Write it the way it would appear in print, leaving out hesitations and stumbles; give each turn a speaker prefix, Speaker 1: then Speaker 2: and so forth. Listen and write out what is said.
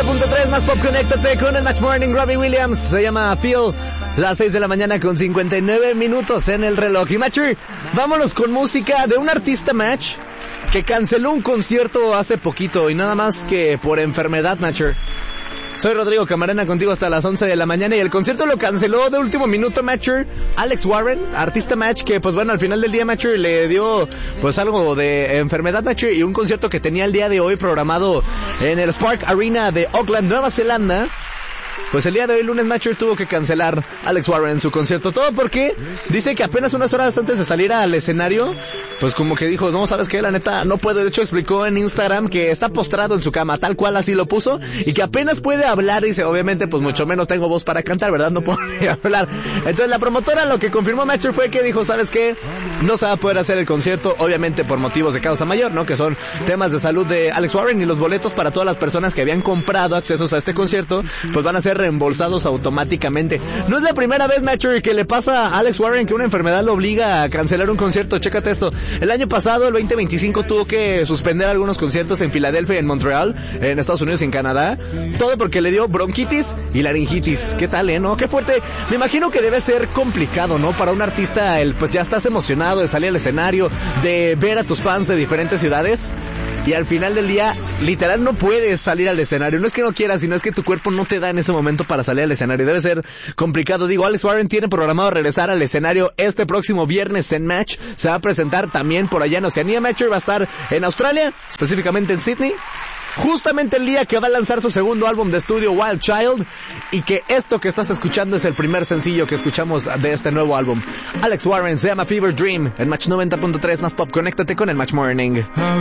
Speaker 1: 90.3 más pop, conéctate con el Match Morning. Robbie Williams, se llama Feel. Las 6 de la mañana con 59 minutos en el reloj. Y Matcher, vámonos con música de un artista, Match, que canceló un concierto hace poquito y nada más que por enfermedad, Matcher. Soy Rodrigo Camarena, contigo hasta las 11 de la mañana y el concierto lo canceló de último minuto, Matcher. Alex Warren, artista, Match, que pues bueno, al final del día, Matcher, le dio pues algo de enfermedad, Matcher, y un concierto que tenía el día de hoy programado en el Spark Arena de Auckland, Nueva Zelanda. Pues el día de hoy, lunes, Matcher, tuvo que cancelar Alex Warren su concierto. Todo porque dice que apenas unas horas antes de salir al escenario, pues como que dijo, no, ¿sabes qué? La neta, no puedo. De hecho, explicó en Instagram que está postrado en su cama, tal cual así lo puso, y que apenas puede hablar. Dice, obviamente, pues mucho menos tengo voz para cantar, ¿verdad? No puedo hablar. Entonces la promotora lo que confirmó, Matcher, fue que dijo, ¿sabes qué? No se va a poder hacer el concierto, obviamente por motivos de causa mayor, ¿no? Que son temas de salud de Alex Warren, y los boletos para todas las personas que habían comprado accesos a este concierto, pues van a ser reembolsados automáticamente. No es la primera vez, Matcher, que le pasa a Alex Warren que una enfermedad lo obliga a cancelar un concierto. Chécate esto. El año pasado, el 2025, tuvo que suspender algunos conciertos en Filadelfia y en Montreal, en Estados Unidos y en Canadá. Todo porque le dio bronquitis y laringitis. ¿Qué tal, no? Qué fuerte. Me imagino que debe ser complicado, ¿no? Para un artista, pues ya estás emocionado de salir al escenario, de ver a tus fans de diferentes ciudades. Y al final del día, literal, no puedes salir al escenario. No es que no quieras, sino es que tu cuerpo no te da en ese momento para salir al escenario. Debe ser complicado. Digo, Alex Warren tiene programado regresar al escenario este próximo viernes en Match. Se va a presentar también por allá en Oceanía. Match va a estar en Australia, específicamente en Sydney, justamente el día que va a lanzar su segundo álbum de estudio, Wild Child, y que esto que estás escuchando es el primer sencillo que escuchamos de este nuevo álbum. Alex Warren, se llama Fever Dream, en Match 90.3 más pop. Conéctate con el Match Morning.